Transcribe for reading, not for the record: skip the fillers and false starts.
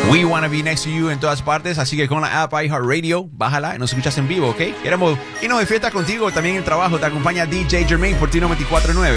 We Wanna Be Next to You en todas partes, así que con la app iHeartRadio, bájala y nos escuchas en vivo, ¿ok? Queremos irnos de fiesta contigo, también en el trabajo te acompaña DJ Jermaine por T 94.9.